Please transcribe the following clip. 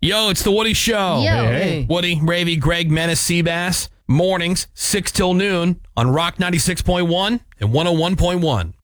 Yo, it's the Woody Show. Yo. Hey. Woody, Ravy, Greg, Menace, Seabass. Mornings, 6 till noon on Rock 96.1 and 101.1.